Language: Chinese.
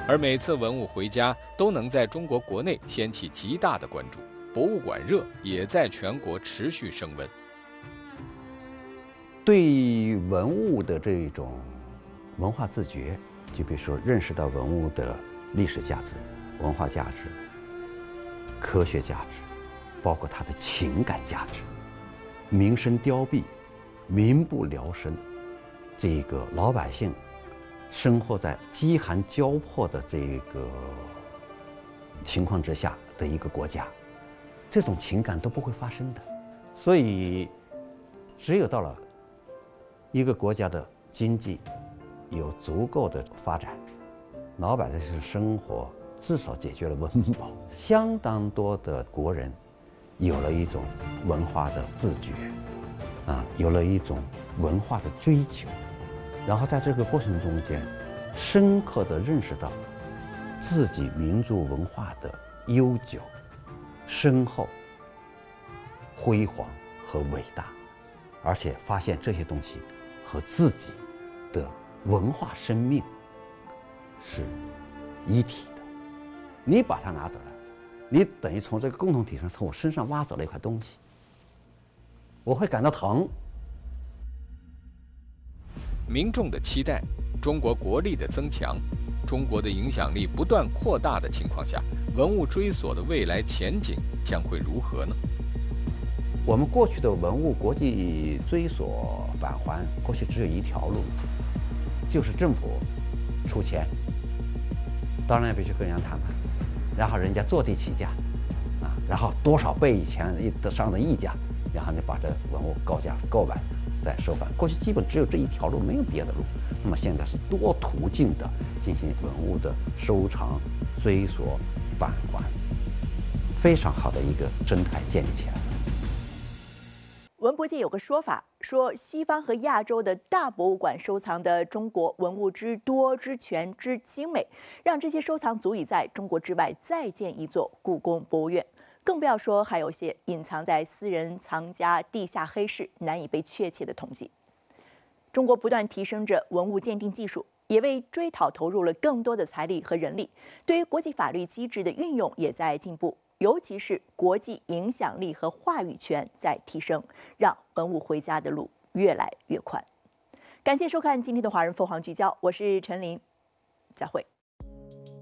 而每次文物回家都能在中国国内掀起极大的关注，博物馆热也在全国持续升温。 对文物的这种文化自觉，就比如说认识到文物的历史价值、文化价值、科学价值，包括它的情感价值，民生凋敝、民不聊生，这个老百姓生活在饥寒交迫的这个情况之下的一个国家，这种情感都不会发生的。所以，只有到了一个国家的经济有足够的发展，老百姓生活至少解决了温饱，相当多的国人有了一种文化的自觉，有了一种文化的追求，然后在这个过程中间，深刻地认识到自己民族文化的悠久、深厚、辉煌和伟大，而且发现这些东西和自己的文化生命是一体的。你把它拿走了，你等于从这个共同体上从我身上挖走了一块东西，我会感到疼。 民众的期待，中国国力的增强，中国的影响力不断扩大的情况下，文物追索的未来前景将会如何呢？ 我们过去的文物国际追索返还，过去只有一条路，就是政府出钱，当然必须跟人家谈判，然后人家坐地起价，然后多少倍以前得上的溢价，然后你把这文物高价购买再收返。过去基本只有这一条路，没有别的路。那么现在是多途径的进行文物的收藏、追索、返还，非常好的一个生态建立起来了。 文博界有个说法，说西方和亚洲的大博物馆收藏的中国文物之多、之全、之精美，让这些收藏足以在中国之外再建一座故宫博物院。更不要说还有些隐藏在私人藏家地下黑市难以被确切的统计。中国不断提升着文物鉴定技术，也为追讨投入了更多的财力和人力，对于国际法律机制的运用也在进步。尤其是国际影响力和话语权在提升，让文物回家的路越来越宽。感谢收看今天的华人凤凰聚焦，我是陈琳，再会。